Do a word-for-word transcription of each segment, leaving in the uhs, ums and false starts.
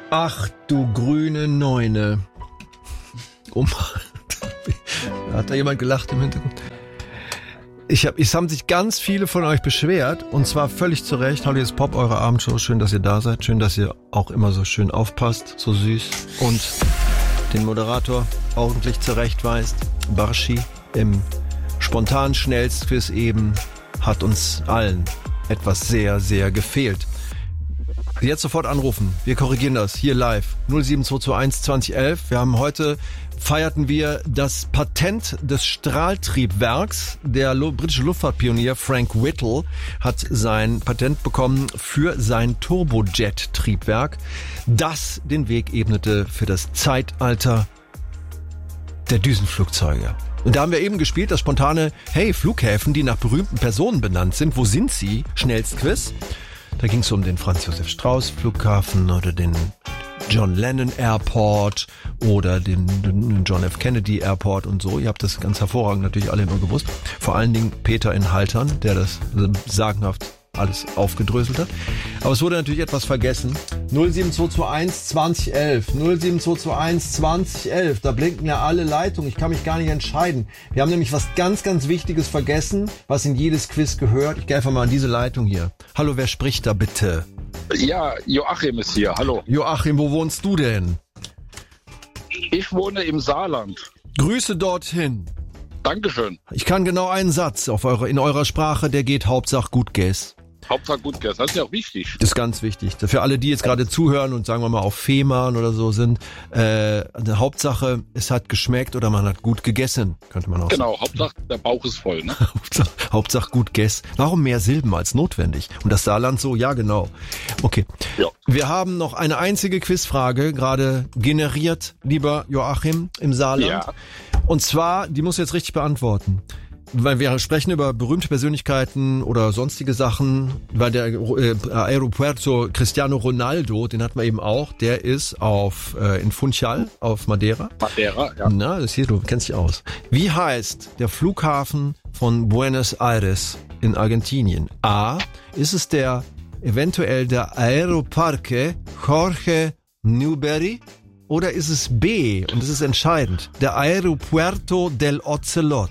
Ach du grüne Neune. Oh, hat da jemand gelacht im Hintergrund? Ich hab, es haben sich ganz viele von euch beschwert und zwar völlig zu Recht. Hallo, hier ist Pop, eure Abendshow. Schön, dass ihr da seid. Schön, dass ihr auch immer so schön aufpasst, so süß und den Moderator ordentlich zurechtweist. Barschi im spontan Schnellstquiz eben hat uns allen etwas sehr, sehr gefehlt. Jetzt sofort anrufen. Wir korrigieren das hier live. null sieben zwei zwei eins zwanzig elf. Wir haben heute, feierten wir das Patent des Strahltriebwerks. Der britische Luftfahrtpionier Frank Whittle hat sein Patent bekommen für sein Turbojet-Triebwerk, das den Weg ebnete für das Zeitalter der Düsenflugzeuge. Und da haben wir eben gespielt, das spontane, hey, Flughäfen, die nach berühmten Personen benannt sind. Wo sind sie? Schnellstquiz. Da ging es um den Franz-Josef-Strauß-Flughafen oder den John Lennon Airport oder den, den John F. Kennedy Airport und so. Ihr habt das ganz hervorragend natürlich alle immer gewusst. Vor allen Dingen Peter in Haltern, der das sagenhaft alles aufgedröselt hat. Aber es wurde natürlich etwas vergessen. null sieben zwei zwei eins zwanzig elf. null sieben zwei zwei eins zwanzig elf. Da blinken ja alle Leitungen. Ich kann mich gar nicht entscheiden. Wir haben nämlich was ganz, ganz Wichtiges vergessen, was in jedes Quiz gehört. Ich gehe einfach mal an diese Leitung hier. Hallo, wer spricht da bitte? Ja, Joachim ist hier. Hallo. Joachim, wo wohnst du denn? Ich wohne im Saarland. Grüße dorthin. Dankeschön. Ich kann genau einen Satz auf eure, in eurer Sprache, der geht Hauptsache gut Guess. Hauptsache gut, das ist ja auch wichtig. Das ist ganz wichtig. Für alle, die jetzt gerade zuhören und sagen wir mal auf Fehmarn oder so sind, äh, eine Hauptsache, es hat geschmeckt oder man hat gut gegessen, könnte man auch genau, sagen. Hauptsache der Bauch ist voll. Ne? Hauptsache, Hauptsache gut Guess. Warum mehr Silben als notwendig? Und das Saarland so? Ja, genau. Okay. Ja. Wir haben noch eine einzige Quizfrage gerade generiert, lieber Joachim, im Saarland. Ja. Und zwar, die musst du jetzt richtig beantworten. Weil wir sprechen über berühmte Persönlichkeiten oder sonstige Sachen, weil der äh, Aeropuerto Cristiano Ronaldo, den hatten wir eben auch, der ist auf äh, in Funchal auf Madeira. Madeira, ja. Na, das hier, du kennst dich aus. Wie heißt der Flughafen von Buenos Aires in Argentinien? A, ist es der eventuell der Aeroparque Jorge Newbery? Oder ist es B, und das ist entscheidend, der Aeropuerto del Ocelot?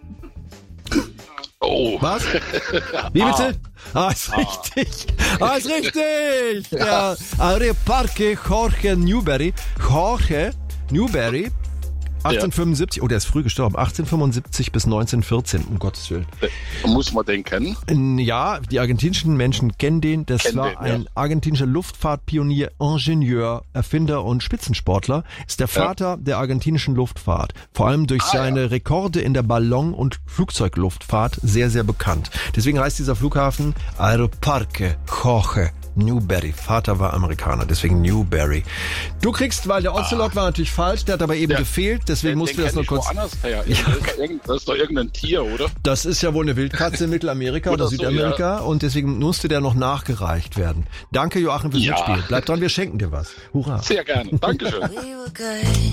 Oh. Was? Wie bitte? Ah, ah ist richtig. Ah, ist richtig. Der Aeroparque Jorge Newbery. Jorge Newbery. achtzehnhundertfünfundsiebzig, oh, der ist früh gestorben. achtzehnhundertfünfundsiebzig bis neunzehnhundertvierzehn, um Gottes Willen. Muss man den kennen? Ja, die argentinischen Menschen kennen den. Das kennen war den, ein ja. argentinischer Luftfahrtpionier, Ingenieur, Erfinder und Spitzensportler. Ist der Vater ja. der argentinischen Luftfahrt. Vor allem durch ah, seine ja. Rekorde in der Ballon- und Flugzeugluftfahrt sehr, sehr bekannt. Deswegen heißt dieser Flughafen Aeroparque Jorge Newbery. Vater war Amerikaner, deswegen Newbery. Du kriegst, weil der Ocelot ah. war natürlich falsch, der hat aber eben ja. gefehlt, deswegen den, musst den du das noch kurz... Woanders her. Ja. Das ist doch irgendein Tier, oder? Das ist ja wohl eine Wildkatze in Mittelamerika oder, oder Südamerika so, ja. und deswegen musste der noch nachgereicht werden. Danke, Joachim, fürs ja. Mitspiel. Bleib dran, wir schenken dir was. Hurra. Sehr gerne. Dankeschön.